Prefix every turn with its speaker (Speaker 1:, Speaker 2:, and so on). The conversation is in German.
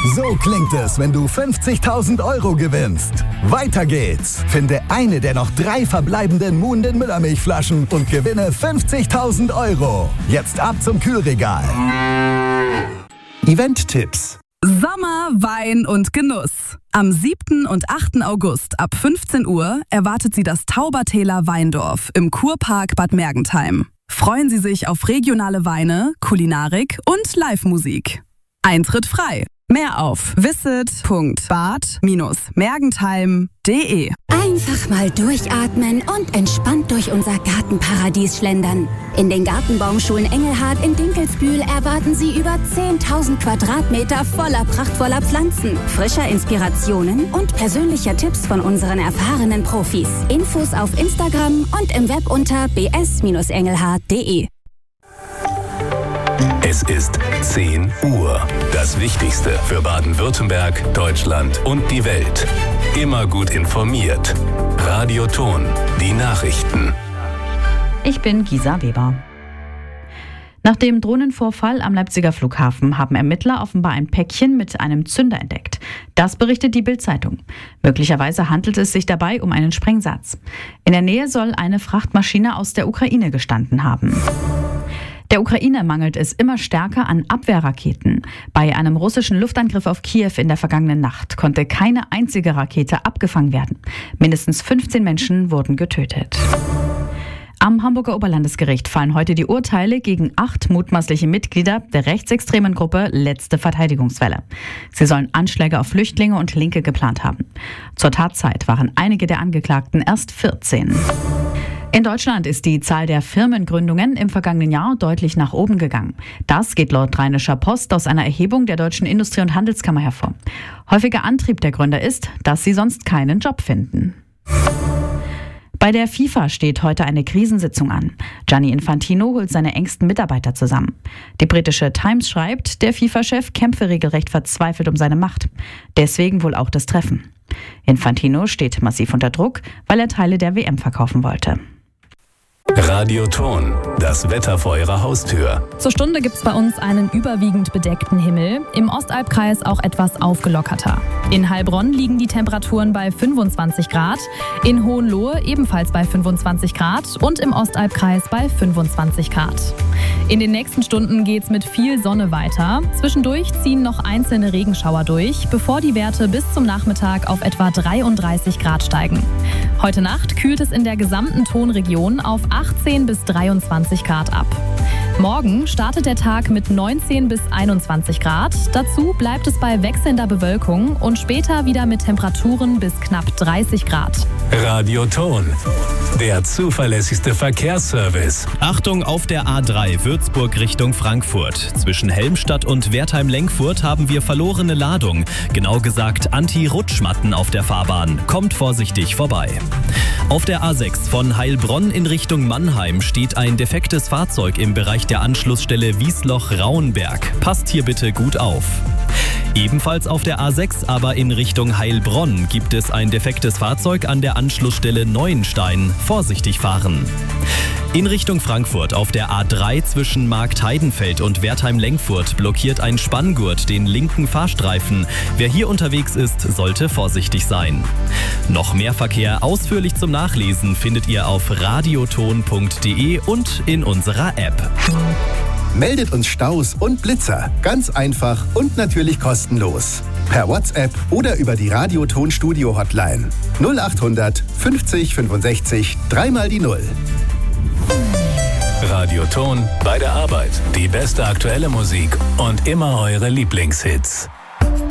Speaker 1: So klingt es, wenn du 50.000 Euro gewinnst. Weiter geht's. Finde eine der noch 3 verbleibenden Moon den Müllermilchflaschen und gewinne 50.000 Euro. Jetzt ab zum Kühlregal. Event-Tipps.
Speaker 2: Sommer, Wein und Genuss. Am 7. und 8. August ab 15 Uhr erwartet Sie das Taubertäler Weindorf im Kurpark Bad Mergentheim. Freuen Sie sich auf regionale Weine, Kulinarik und Live-Musik. Eintritt frei. Mehr auf visit.bad-mergentheim.de.
Speaker 3: Einfach mal durchatmen und entspannt durch unser Gartenparadies schlendern. In den Gartenbaumschulen Engelhard in Dinkelsbühl erwarten Sie über 10.000 Quadratmeter voller prachtvoller Pflanzen, frischer Inspirationen und persönlicher Tipps von unseren erfahrenen Profis. Infos auf Instagram und im Web unter bs-engelhard.de.
Speaker 4: Es ist 10 Uhr. Das Wichtigste für Baden-Württemberg, Deutschland und die Welt. Immer gut informiert. Radio Ton, die Nachrichten.
Speaker 5: Ich bin Gisa Weber. Nach dem Drohnenvorfall am Leipziger Flughafen haben Ermittler offenbar ein Päckchen mit einem Zünder entdeckt. Das berichtet die Bild-Zeitung. Möglicherweise handelt es sich dabei um einen Sprengsatz. In der Nähe soll eine Frachtmaschine aus der Ukraine gestanden haben. Der Ukraine mangelt es immer stärker an Abwehrraketen. Bei einem russischen Luftangriff auf Kiew in der vergangenen Nacht konnte keine einzige Rakete abgefangen werden. Mindestens 15 Menschen wurden getötet. Am Hamburger Oberlandesgericht fallen heute die Urteile gegen 8 mutmaßliche Mitglieder der rechtsextremen Gruppe Letzte Verteidigungswelle. Sie sollen Anschläge auf Flüchtlinge und Linke geplant haben. Zur Tatzeit waren einige der Angeklagten erst 14. In Deutschland ist die Zahl der Firmengründungen im vergangenen Jahr deutlich nach oben gegangen. Das geht laut Rheinischer Post aus einer Erhebung der Deutschen Industrie- und Handelskammer hervor. Häufiger Antrieb der Gründer ist, dass sie sonst keinen Job finden. Bei der FIFA steht heute eine Krisensitzung an. Gianni Infantino holt seine engsten Mitarbeiter zusammen. Die britische Times schreibt, der FIFA-Chef kämpfe regelrecht verzweifelt um seine Macht. Deswegen wohl auch das Treffen. Infantino steht massiv unter Druck, weil er Teile der WM verkaufen wollte.
Speaker 4: Radio Ton, das Wetter vor Ihrer Haustür.
Speaker 6: Zur Stunde gibt's bei uns einen überwiegend bedeckten Himmel, im Ostalbkreis auch etwas aufgelockerter. In Heilbronn liegen die Temperaturen bei 25 Grad, in Hohenlohe ebenfalls bei 25 Grad und im Ostalbkreis bei 25 Grad. In den nächsten Stunden geht's mit viel Sonne weiter. Zwischendurch ziehen noch einzelne Regenschauer durch, bevor die Werte bis zum Nachmittag auf etwa 33 Grad steigen. Heute Nacht kühlt es in der gesamten Tonregion auf 18 bis 23 Grad ab. Morgen startet der Tag mit 19 bis 21 Grad. Dazu bleibt es bei wechselnder Bewölkung und später wieder mit Temperaturen bis knapp 30 Grad.
Speaker 4: Radio Ton, der zuverlässigste Verkehrsservice.
Speaker 7: Achtung auf der A3 Würzburg Richtung Frankfurt. Zwischen Helmstadt und Wertheim-Lenkfurt haben wir verlorene Ladung. Genau gesagt Anti-Rutschmatten auf der Fahrbahn. Kommt vorsichtig vorbei. Auf der A6 von Heilbronn in Richtung Mannheim steht ein defektes Fahrzeug im Bereich der Anschlussstelle Wiesloch-Rauenberg. Passt hier bitte gut auf. Ebenfalls auf der A6, aber in Richtung Heilbronn, gibt es ein defektes Fahrzeug an der Anschlussstelle Neuenstein. Vorsichtig fahren. In Richtung Frankfurt auf der A3 zwischen Marktheidenfeld und Wertheim-Lenkfurt blockiert ein Spanngurt den linken Fahrstreifen. Wer hier unterwegs ist, sollte vorsichtig sein. Noch mehr Verkehr ausführlich zum Nachlesen findet ihr auf radioton.de und in unserer App.
Speaker 1: Meldet uns Staus und Blitzer. Ganz einfach und natürlich kostenlos. Per WhatsApp oder über die Radio-Ton Studio Hotline. 0800 50 65 3 die 0.
Speaker 4: Radio Ton bei der Arbeit. Die beste aktuelle Musik und immer eure Lieblingshits.